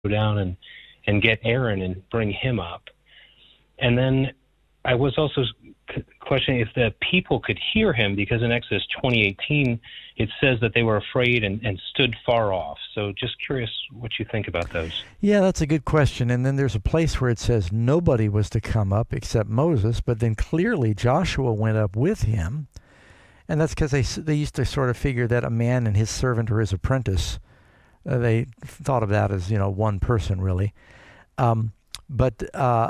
down and get Aaron and bring him up. And then I was also questioning if the people could hear him, because in Exodus 20:18 it says that they were afraid and stood far off. So just curious what you think about those. Yeah, that's a good question. And then there's a place where it says nobody was to come up except Moses, but then clearly Joshua went up with him. And that's because they used to sort of figure that a man and his servant or his apprentice, they thought of that as, one person really. But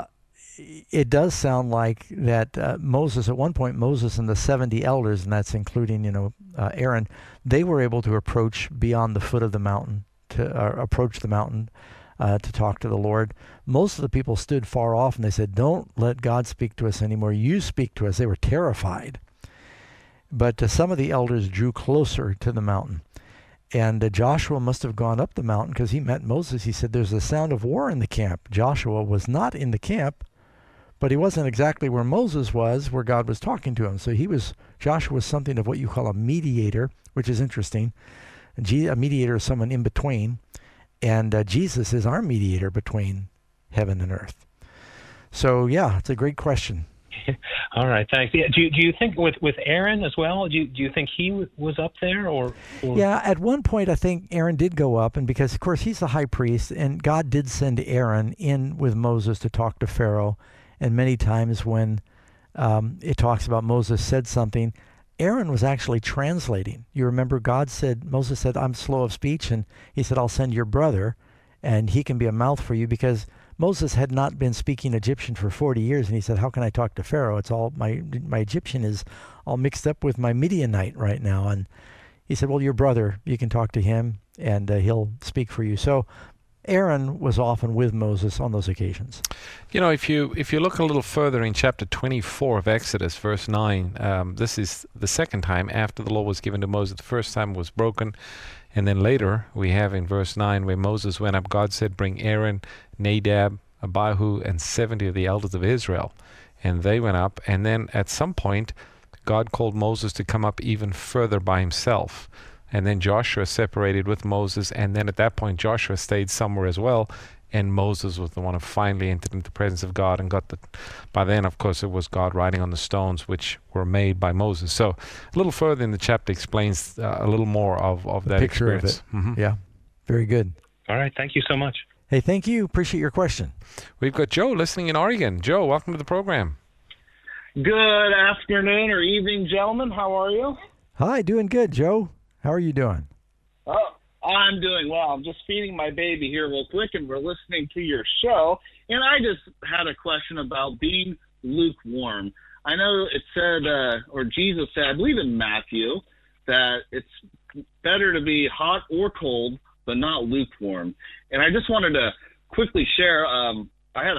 it does sound like that Moses, at one point, Moses and the 70 elders, and that's including, Aaron, they were able to approach beyond the foot of the mountain, to approach the mountain to talk to the Lord. Most of the people stood far off and they said, don't let God speak to us anymore. You speak to us. They were terrified. But some of the elders drew closer to the mountain. And Joshua must have gone up the mountain because he met Moses. He said, there's a sound of war in the camp. Joshua was not in the camp, but he wasn't exactly where Moses was, where God was talking to him. So Joshua was something of what you call a mediator, which is interesting. A mediator is someone in between. And Jesus is our mediator between heaven and earth. So, yeah, it's a great question. All right, thanks. Yeah, do you think with Aaron as well? Do you think he was up there or? Yeah, at one point I think Aaron did go up, and because of course he's the high priest, and God did send Aaron in with Moses to talk to Pharaoh, and many times when it talks about Moses said something, Aaron was actually translating. You remember Moses said, I'm slow of speech, and he said, I'll send your brother, and he can be a mouth for you, because Moses had not been speaking Egyptian for 40 years, and he said, how can I talk to Pharaoh? It's all, my Egyptian is all mixed up with my Midianite right now. And he said, well, your brother, you can talk to him, and he'll speak for you. So Aaron was often with Moses on those occasions. If you look a little further in chapter 24 of Exodus, verse 9, this is the second time after the law was given to Moses. The first time was broken. And then later we have in verse 9 where Moses went up, God said, bring Aaron, Nadab, Abihu, and 70 of the elders of Israel. And they went up. And then at some point, God called Moses to come up even further by himself. And then Joshua separated with Moses. And then at that point, Joshua stayed somewhere as well. And Moses was the one who finally entered into the presence of God and by then, of course, it was God writing on the stones which were made by Moses. So a little further in the chapter explains a little more of that picture experience. Of it. Mm-hmm. Yeah, very good. All right, thank you so much. Hey, thank you. Appreciate your question. We've got Joe listening in Oregon. Joe, welcome to the program. Good afternoon or evening, gentlemen. How are you? Hi, doing good, Joe. How are you doing? Oh, I'm doing well. I'm just feeding my baby here real quick, and we're listening to your show. And I just had a question about being lukewarm. I know it said, or Jesus said, I believe in Matthew, that it's better to be hot or cold, but not lukewarm. And I just wanted to quickly share, I had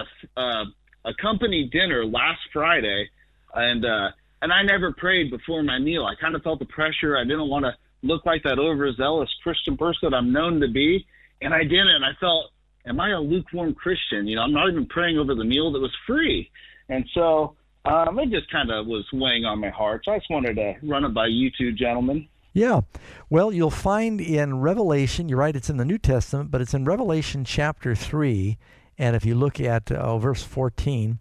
a company dinner last Friday, and I never prayed before my meal. I kind of felt the pressure. I didn't want to look like that overzealous Christian person that I'm known to be, and I didn't. And I felt, am I a lukewarm Christian? I'm not even praying over the meal that was free. And so it just kind of was weighing on my heart. So I just wanted to run it by you two gentlemen. Yeah. Well, you'll find in Revelation, you're right, it's in the New Testament, but it's in Revelation chapter 3. And if you look at verse 14,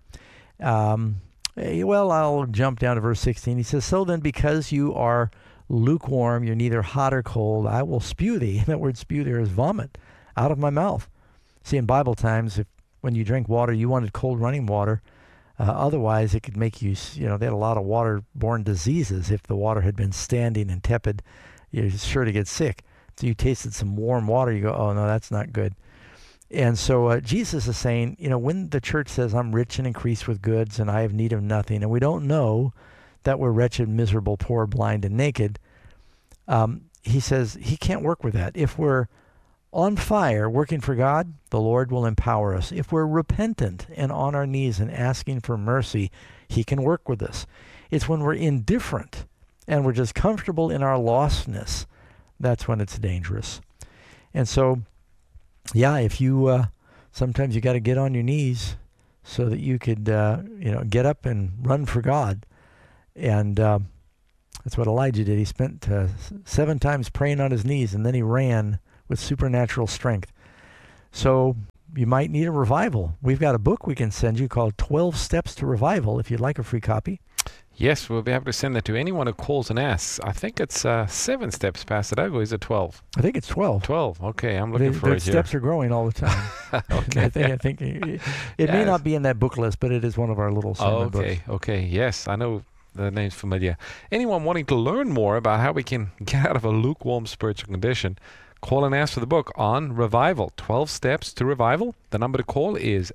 I'll jump down to verse 16. He says, so then because you are lukewarm, you're neither hot or cold, I will spew thee. That word spew there is vomit out of my mouth. See, in Bible times, when you drink water, you wanted cold running water. Otherwise, it could make you, they had a lot of waterborne diseases. If the water had been standing and tepid, you're sure to get sick. So you tasted some warm water, you go, oh, no, that's not good. And so Jesus is saying, when the church says, I'm rich and increased with goods and I have need of nothing, and we don't know that we're wretched, miserable, poor, blind, and naked, he says he can't work with that. If we're on fire working for God, the Lord will empower us. If we're repentant and on our knees and asking for mercy, he can work with us. It's when we're indifferent and we're just comfortable in our lostness, that's when it's dangerous. And so, yeah, if you, sometimes you got to get on your knees so that you could, get up and run for God. And that's what Elijah did. He spent 7 times praying on his knees, and then he ran with supernatural strength. So you might need a revival. We've got a book we can send you called 12 Steps to Revival if you'd like a free copy. Yes, we'll be able to send that to anyone who calls and asks. I think it's 7 steps, Pastor Doug, or is it 12? I think it's 12. 12, okay, I'm looking for it here. The steps are growing all the time. Okay. I think it may not be in that book list, but it is one of our little sermon books. Okay, yes, I know the name's familiar. Anyone wanting to learn more about how we can get out of a lukewarm spiritual condition, call and ask for the book on Revival, 12 Steps to Revival. The number to call is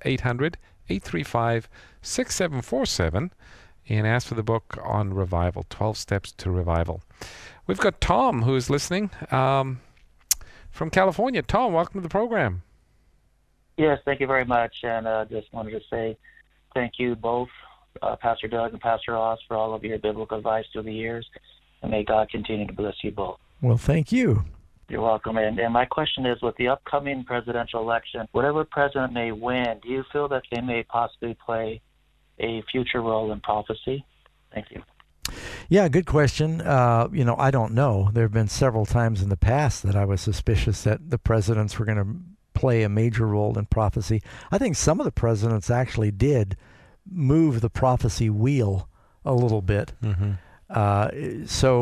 800-835-6747. And ask for the book on Revival, 12 Steps to Revival. We've got Tom who is listening from California. Tom, welcome to the program. Yes, thank you very much. And just wanted to say thank you both, Pastor Doug and Pastor Ross, for all of your biblical advice through the years. And may God continue to bless you both. Well, thank you. You're welcome. And my question is, with the upcoming presidential election, whatever president may win, do you feel that they may possibly play a future role in prophecy? Thank you. Yeah, good question. I don't know. There have been several times in the past that I was suspicious that the presidents were going to play a major role in prophecy. I think some of the presidents actually did move the prophecy wheel a little bit. Mm-hmm.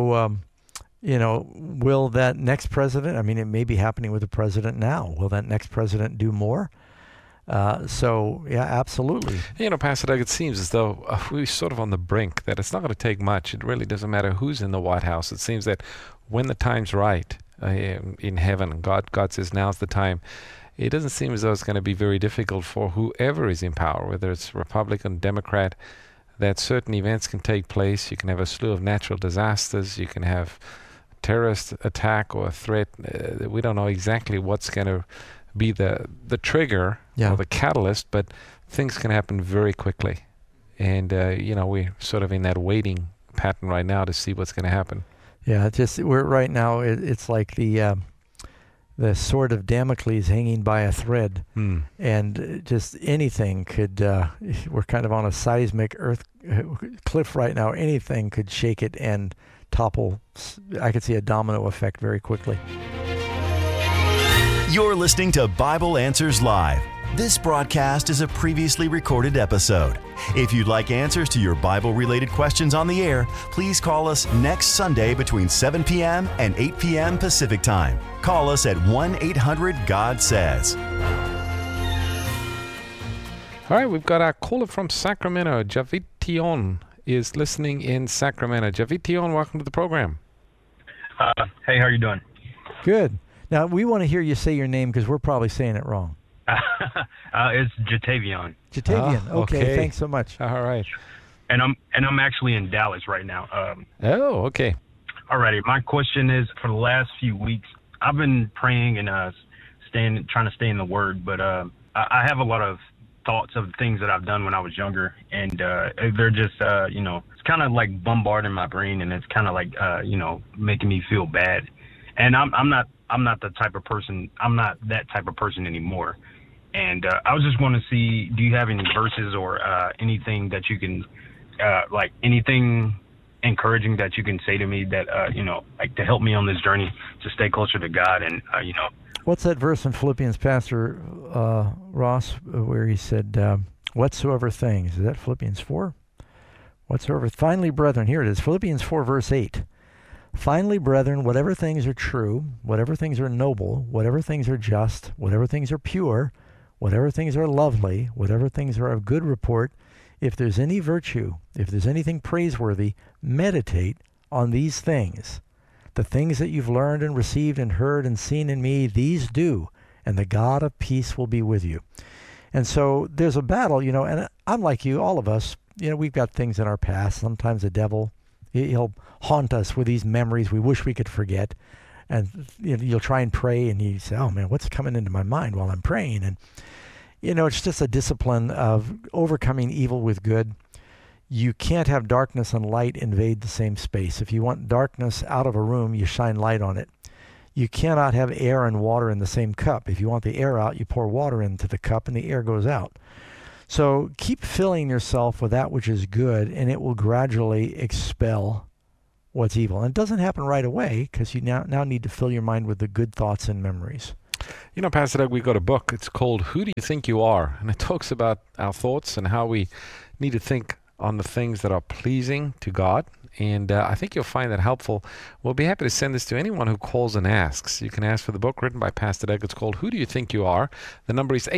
Will that next president, I mean, it may be happening with the president now. Will that next president do more? Yeah, absolutely. Pastor Doug, it seems as though we're sort of on the brink that it's not going to take much. It really doesn't matter who's in the White House. It seems that when the time's right in heaven, God says now's the time. It doesn't seem as though it's going to be very difficult for whoever is in power, whether it's Republican, Democrat, that certain events can take place. You can have a slew of natural disasters. You can have terrorist attack or a threat. We don't know exactly what's going to be the trigger or the catalyst, but things can happen very quickly. And, we're sort of in that waiting pattern right now to see what's going to happen. Yeah, we're right now, it's like the sword of Damocles hanging by a thread. And just anything could, we're kind of on a seismic cliff right now. Anything could shake it and topple. I could see a domino effect very quickly. You're listening to Bible Answers Live. This broadcast is a previously recorded episode. If you'd like answers to your Bible-related questions on the air, please call us next Sunday between 7 p.m. and 8 p.m. Pacific Time. Call us at 1-800-GOD-SAYS. All right, we've got our caller from Sacramento. Javition is listening in Sacramento. Javition, welcome to the program. Hey, how are you doing? Good. Now, we want to hear you say your name because we're probably saying it wrong. It's Jatavion. Jatavion. Okay. Thanks so much. All right. And I'm actually in Dallas right now. Okay. Alrighty. My question is, for the last few weeks, I've been praying and trying to stay in the Word, but I have a lot of thoughts of things that I've done when I was younger, and they're just it's kind of like bombarding my brain, and it's kind of like making me feel bad. And I'm not the type of person. I'm not that type of person anymore. And I was just want to see, do you have any verses or anything that you can, like anything encouraging that you can say to me that like to help me on this journey to stay closer to God and What's that verse in Philippians, Pastor Ross, where he said, "Whatsoever things," is that Philippians 4? Whatsoever. Finally, brethren, here it is, Philippians 4, verse 8. Finally, brethren, whatever things are true, whatever things are noble, whatever things are just, whatever things are pure, whatever things are lovely, whatever things are of good report, if there's any virtue, if there's anything praiseworthy, meditate on these things. The things that you've learned and received and heard and seen in me, these do, and the God of peace will be with you. And so there's a battle, and I'm like you, all of us, we've got things in our past. Sometimes the devil, he'll haunt us with these memories we wish we could forget. And you'll try and pray, and you say, oh, man, what's coming into my mind while I'm praying? And, it's just a discipline of overcoming evil with good. You can't have darkness and light invade the same space. If you want darkness out of a room, you shine light on it. You cannot have air and water in the same cup. If you want the air out, you pour water into the cup, and the air goes out. So keep filling yourself with that which is good, and it will gradually expel what's evil. And it doesn't happen right away, because you now need to fill your mind with the good thoughts and memories. You know, Pastor Doug, we got a book. It's called Who Do You Think You Are? And it talks about our thoughts and how we need to think on the things that are pleasing to God. And I think you'll find that helpful. We'll be happy to send this to anyone who calls and asks. You can ask for the book written by Pastor Doug. It's called Who Do You Think You Are? The number is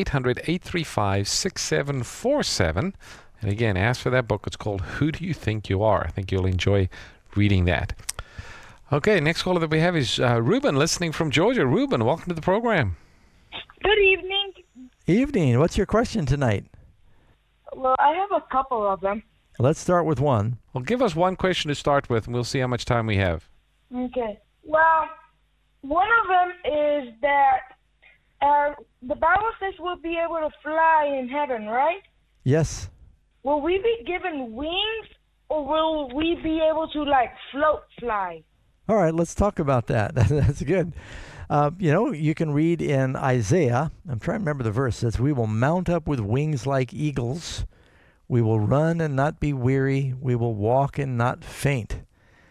800-835-6747. And again, ask for that book. It's called Who Do You Think You Are? I think you'll enjoy reading that. Okay, next caller that we have is Ruben, listening from Georgia. Ruben, welcome to the program. Good evening. Evening. What's your question tonight? Well, I have a couple of them. Let's start with one. Well, give us one question to start with, and we'll see how much time we have. Okay. Well, one of them is that the Bible says we'll be able to fly in heaven, right? Yes. Will we be given wings, or will we be able to, fly? All right, let's talk about that. That's good. You can read in Isaiah, I'm trying to remember the verse, it says, we will mount up with wings like eagles. We will run and not be weary. We will walk and not faint.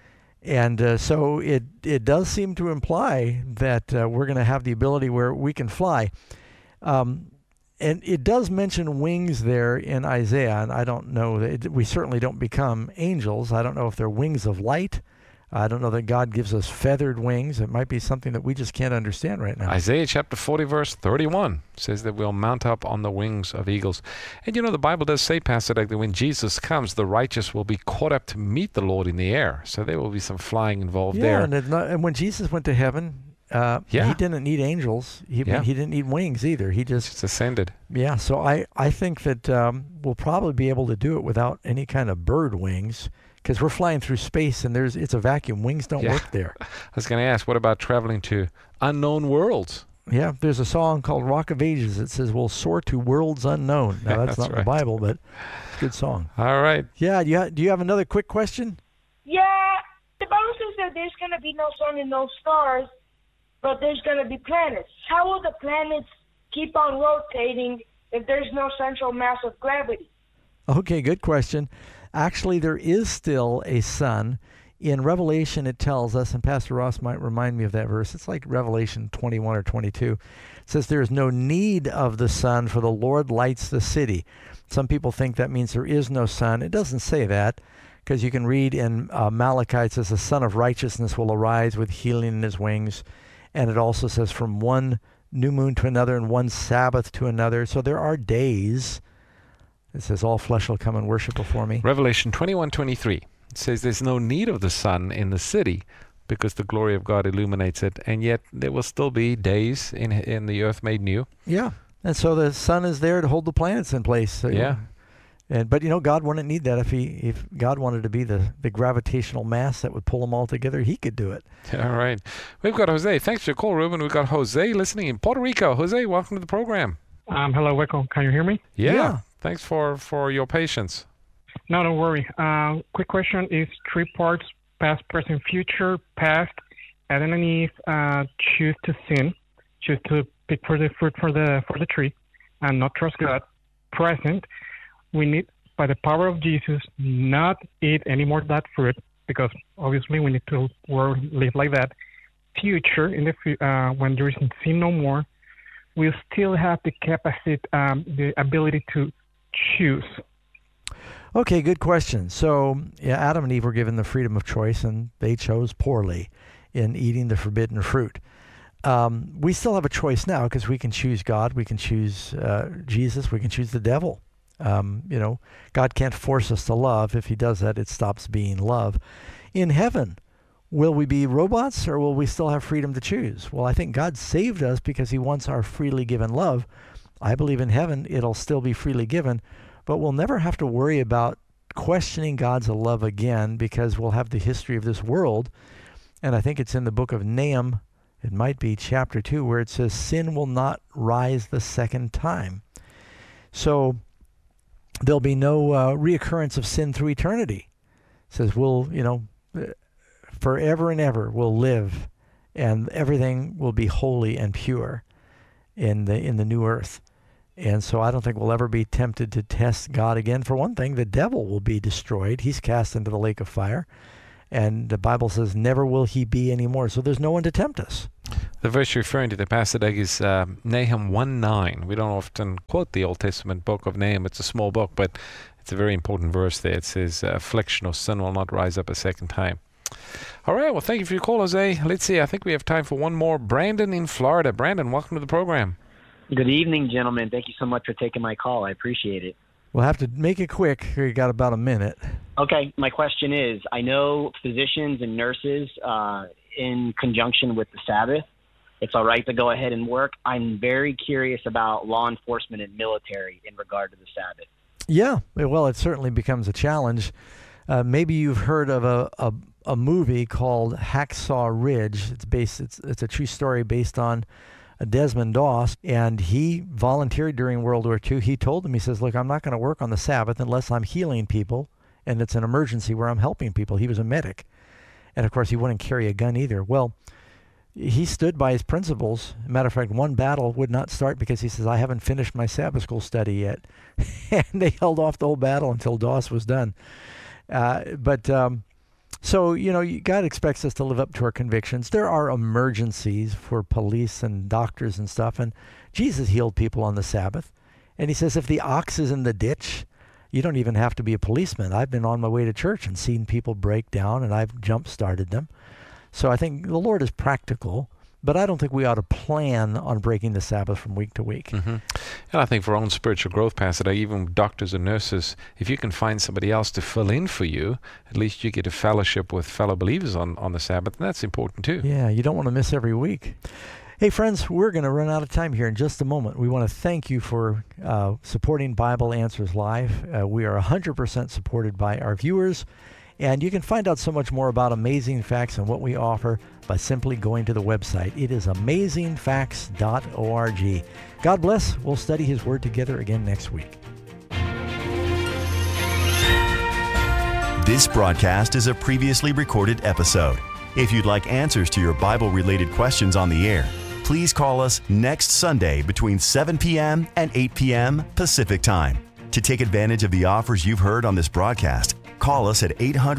And so it does seem to imply that we're going to have the ability where we can fly. And it does mention wings there in Isaiah, and I don't know, we certainly don't become angels. I don't know if they're wings of light. I don't know that God gives us feathered wings. It might be something that we just can't understand right now. Isaiah chapter 40, verse 31 says that we'll mount up on the wings of eagles. And the Bible does say, Pastor Doug, that when Jesus comes, the righteous will be caught up to meet the Lord in the air. So there will be some flying involved there. And when Jesus went to heaven, he didn't need angels. He didn't need wings either. He just ascended. Yeah, so I think that we'll probably be able to do it without any kind of bird wings, because we're flying through space and it's a vacuum. Wings don't work there. I was going to ask, what about traveling to unknown worlds? Yeah, there's a song called Rock of Ages that says we'll soar to worlds unknown. Now, that's not in the Bible, but it's a good song. All right. Yeah, do you have another quick question? Yeah, the Bible says that there's going to be no sun and no stars, but there's going to be planets. How will the planets keep on rotating if there's no central mass of gravity? Okay, good question. Actually, there is still a sun. In Revelation, it tells us, and Pastor Ross might remind me of that verse. It's like Revelation 21 or 22. It says there is no need of the sun, for the Lord lights the city. Some people think that means there is no sun. It doesn't say that, because you can read in Malachi, it says the Son of Righteousness will arise with healing in his wings. And it also says from one new moon to another and one Sabbath to another. So there are days. It says all flesh will come and worship before me. Revelation 21:23. It says there's no need of the sun in the city because the glory of God illuminates it. And yet there will still be days in the earth made new. Yeah. And so the sun is there to hold the planets in place. So, But God wouldn't need that. If God wanted to be the gravitational mass that would pull them all together, he could do it. All right. We've got Jose. Thanks for your call, Ruben. We've got Jose listening in Puerto Rico. Jose, welcome to the program. Hello, Wickle. Can you hear me? Yeah. Thanks for your patience. No, don't worry. Quick question is 3 parts: past, present, future. Past, Adam and Eve choose to sin, choose to pick for the fruit for the tree, and not trust God. Present, we need, by the power of Jesus, not eat any more of that fruit, because obviously we need to live like that. Future, when there is sin no more, we'll still have the capacity, the ability to choose. Okay, good question. So, Adam and Eve were given the freedom of choice, and they chose poorly in eating the forbidden fruit. We still have a choice now, because we can choose God, we can choose Jesus, we can choose the devil. God can't force us to love. If he does that, it stops being love. In heaven, will we be robots, or will we still have freedom to choose? Well, I think God saved us because he wants our freely given love. I believe in heaven it'll still be freely given, but we'll never have to worry about questioning God's love again, because we'll have the history of this world. And I think it's in the book of Nahum, it might be chapter 2, where it says sin will not rise the second time. So there'll be no reoccurrence of sin through eternity. It says we'll, forever and ever we'll live, and everything will be holy and pure in the new earth. And so I don't think we'll ever be tempted to test God again. For one thing, the devil will be destroyed. He's cast into the lake of fire. And the Bible says, never will he be anymore. So there's no one to tempt us. The verse you're referring to, the Pastor Doug, is Nahum 1:9. We don't often quote the Old Testament book of Nahum. It's a small book, but it's a very important verse there. It says, affliction or sin will not rise up a second time. All right, well, thank you for your call, Jose. Let's see, I think we have time for one more. Brandon in Florida. Brandon, welcome to the program. Good evening, gentlemen. Thank you so much for taking my call. I appreciate it. We'll have to make it quick. You got about a minute. Okay, my question is, I know physicians and nurses, in conjunction with the Sabbath, it's all right to go ahead and work. I'm very curious about law enforcement and military in regard to the Sabbath. Yeah, well, it certainly becomes a challenge. Maybe you've heard of a movie called Hacksaw Ridge. It's a true story based on Desmond Doss, and he volunteered during World War II. He told them, he says, look, I'm not going to work on the Sabbath unless I'm healing people, and it's an emergency where I'm helping people. He was a medic. And, of course, he wouldn't carry a gun either. Well, he stood by his principles. Matter of fact, one battle would not start because he says, I haven't finished my Sabbath school study yet. And they held off the whole battle until Doss was done. So, God expects us to live up to our convictions. There are emergencies for police and doctors and stuff, and Jesus healed people on the Sabbath. And he says, if the ox is in the ditch, you don't even have to be a policeman. I've been on my way to church and seen people break down, and I've jump-started them. So I think the Lord is practical, but I don't think we ought to plan on breaking the Sabbath from week to week. Mm-hmm. And I think for our own spiritual growth, Pastor, even doctors and nurses, if you can find somebody else to fill in for you, at least you get a fellowship with fellow believers on the Sabbath, and that's important too. Yeah, you don't want to miss every week. Hey, friends, we're going to run out of time here in just a moment. We want to thank you for supporting Bible Answers Live. We are 100% supported by our viewers, and you can find out so much more about Amazing Facts and what we offer by simply going to the website. It is amazingfacts.org. God bless. We'll study His Word together again next week. This broadcast is a previously recorded episode. If you'd like answers to your Bible-related questions on the air, please call us next Sunday between 7 p.m. and 8 p.m. Pacific Time. To take advantage of the offers you've heard on this broadcast, call us at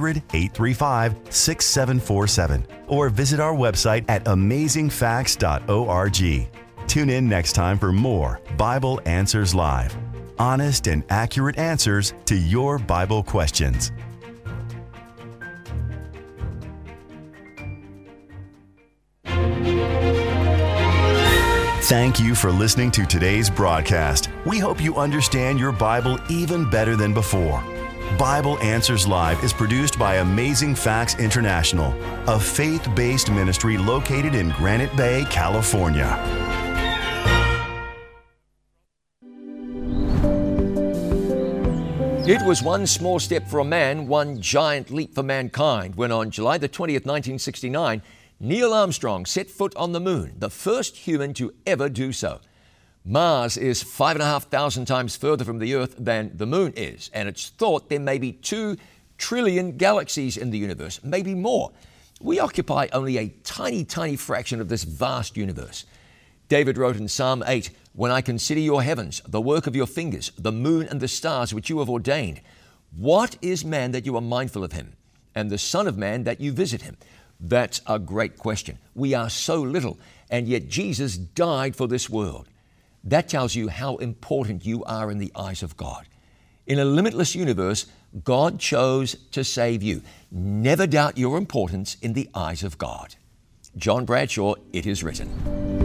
800-835-6747 or visit our website at amazingfacts.org. Tune in next time for more Bible Answers Live. Honest and accurate answers to your Bible questions. Thank you for listening to today's broadcast. We hope you understand your Bible even better than before. Bible Answers Live is produced by Amazing Facts International, a faith-based ministry located in Granite Bay, California. It was one small step for a man, one giant leap for mankind, when on July the 20th, 1969, Neil Armstrong set foot on the moon, the first human to ever do so. Mars is 5,500 times further from the Earth than the moon is, and it's thought there may be 2 trillion galaxies in the universe, maybe more. We occupy only a tiny, tiny fraction of this vast universe. David wrote in Psalm 8, "When I consider your heavens, the work of your fingers, the moon and the stars which you have ordained, what is man that you are mindful of him, and the Son of Man that you visit him?" That's a great question. We are so little, and yet Jesus died for this world. That tells you how important you are in the eyes of God. In a limitless universe, God chose to save you. Never doubt your importance in the eyes of God. John Bradshaw, It Is Written.